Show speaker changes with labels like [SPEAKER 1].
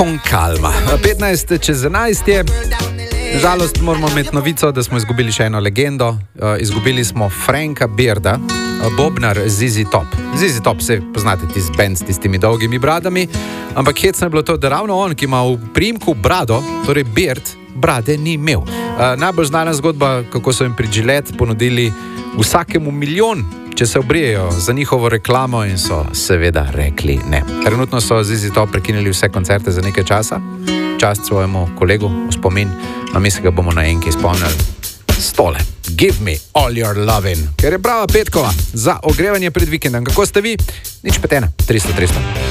[SPEAKER 1] Kalma. 15 čez 11 je. Žalost moramo imeti novico, da smo izgubili še eno legendo. Izgubili smo Franka Bearda, bobnar ZZ Top. ZZ Top se poznate tisti band s tistimi dolgimi bradami, ampak hecno je bilo to, da ravno on, ki ima v priimku brado, torej Beard, brade ni imel. Najbolj znana zgodba, kako so jim pri Gillette ponudili vsakemu milijon, če se obrijejo za njihovo reklamo, in so seveda rekli ne. Trenutno so ZZ Top prekinili vse koncerte za nekaj časa. Čast svojemu kolegu v spomin, a mi se ga bomo na enki spomnili stole. Give me all your lovin', ker je prava petkova za ogrevanje pred vikendom. Kako ste vi? Nič petena, 300.